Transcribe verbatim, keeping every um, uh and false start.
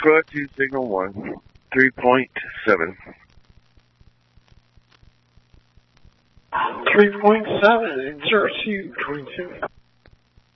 Squad two, signal one, three point seven. three point seven, zero two, twenty-two.